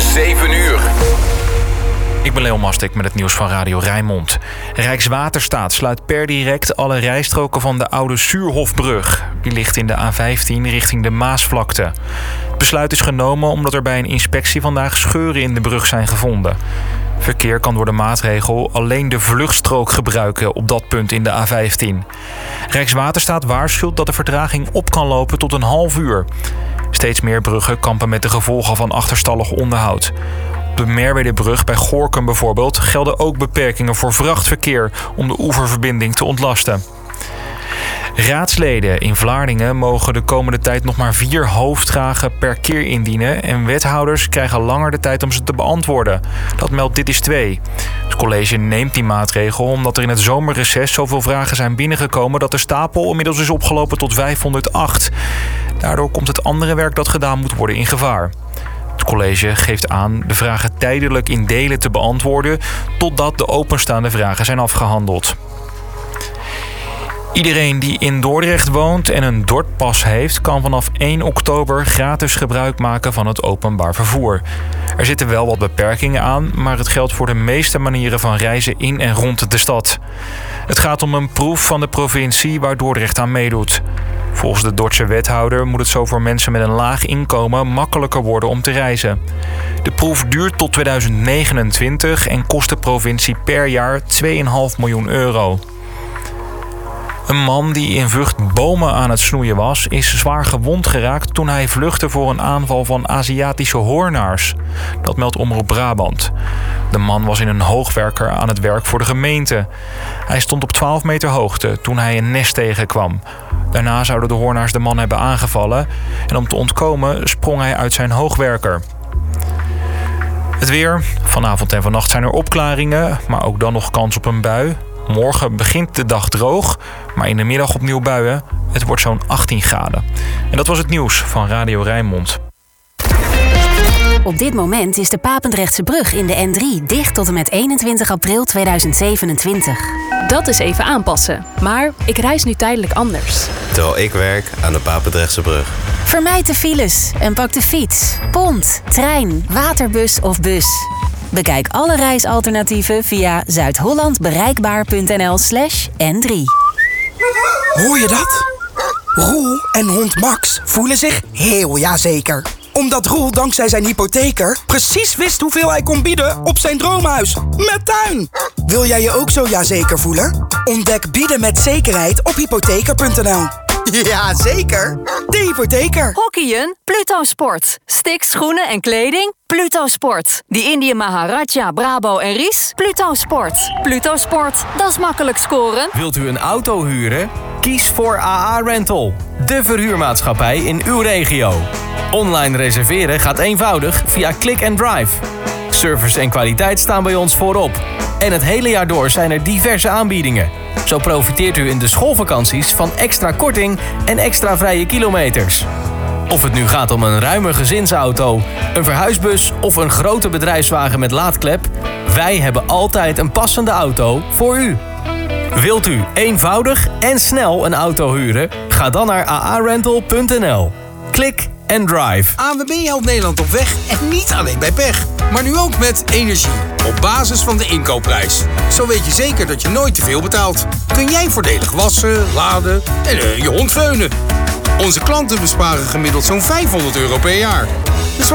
7 uur. Ik ben Leon Mastik met het nieuws van Radio Rijnmond. Rijkswaterstaat sluit per direct alle rijstroken van de oude Suurhofbrug. Die ligt in de A15 richting de Maasvlakte. Het besluit is genomen omdat er bij een inspectie vandaag scheuren in de brug zijn gevonden. Verkeer kan door de maatregel alleen de vluchtstrook gebruiken op dat punt in de A15. Rijkswaterstaat waarschuwt dat de vertraging op kan lopen tot een half uur. Steeds meer bruggen kampen met de gevolgen van achterstallig onderhoud. Op de Merwedebrug bij Gorinchem bijvoorbeeld gelden ook beperkingen voor vrachtverkeer om de oeververbinding te ontlasten. Raadsleden in Vlaardingen mogen de komende tijd nog maar 4 hoofdvragen per keer indienen en wethouders krijgen langer de tijd om ze te beantwoorden. Dat meldt Dit is 2. Het college neemt die maatregel omdat er in het zomerreces zoveel vragen zijn binnengekomen dat de stapel inmiddels is opgelopen tot 508. Daardoor komt het andere werk dat gedaan moet worden in gevaar. Het college geeft aan de vragen tijdelijk in delen te beantwoorden totdat de openstaande vragen zijn afgehandeld. Iedereen die in Dordrecht woont en een Dordpas heeft, kan vanaf 1 oktober gratis gebruik maken van het openbaar vervoer. Er zitten wel wat beperkingen aan, maar het geldt voor de meeste manieren van reizen in en rond de stad. Het gaat om een proef van de provincie waar Dordrecht aan meedoet. Volgens de Dordtse wethouder moet het zo voor mensen met een laag inkomen makkelijker worden om te reizen. De proef duurt tot 2029 en kost de provincie per jaar 2,5 miljoen euro. Een man die in Vught bomen aan het snoeien was, is zwaar gewond geraakt toen hij vluchtte voor een aanval van Aziatische hoornaars. Dat meldt Omroep Brabant. De man was in een hoogwerker aan het werk voor de gemeente. Hij stond op 12 meter hoogte toen hij een nest tegenkwam. Daarna zouden de hoornaars de man hebben aangevallen en om te ontkomen sprong hij uit zijn hoogwerker. Het weer. Vanavond en vannacht zijn er opklaringen, maar ook dan nog kans op een bui. Morgen begint de dag droog, maar in de middag opnieuw buien. Het wordt zo'n 18 graden. En dat was het nieuws van Radio Rijnmond. Op dit moment is de Papendrechtse brug in de N3 dicht tot en met 21 april 2027. Dat is even aanpassen, maar ik reis nu tijdelijk anders. Terwijl ik werk aan de Papendrechtse brug. Vermijd de files en pak de fiets, pont, trein, waterbus of bus. Bekijk alle reisalternatieven via zuidhollandbereikbaar.nl/N3. Hoor je dat? Roel en hond Max voelen zich heel jazeker. Omdat Roel dankzij zijn hypotheker precies wist hoeveel hij kon bieden op zijn droomhuis. Met tuin! Wil jij je ook zo jazeker voelen? Ontdek bieden met zekerheid op hypotheker.nl. Ja, zeker. De hypotheker. Hockeyen? Pluto Sport. Sticks, schoenen en kleding? Pluto Sport. Die Indië Maharaja, Brabo en Ries? Pluto Sport. Pluto Sport, dat is makkelijk scoren. Wilt u een auto huren? Kies voor AA Rental. De verhuurmaatschappij in uw regio. Online reserveren gaat eenvoudig via Click and Drive. Service en kwaliteit staan bij ons voorop. En het hele jaar door zijn er diverse aanbiedingen. Zo profiteert u in de schoolvakanties van extra korting en extra vrije kilometers. Of het nu gaat om een ruime gezinsauto, een verhuisbus of een grote bedrijfswagen met laadklep, wij hebben altijd een passende auto voor u. Wilt u eenvoudig en snel een auto huren? Ga dan naar aarental.nl. Klik en drive. ANWB helpt Nederland op weg en niet alleen bij pech. Maar nu ook met energie. Op basis van de inkoopprijs. Zo weet je zeker dat je nooit te veel betaalt. Kun jij voordelig wassen, laden en je hond veunen. Onze klanten besparen gemiddeld zo'n €500 per jaar.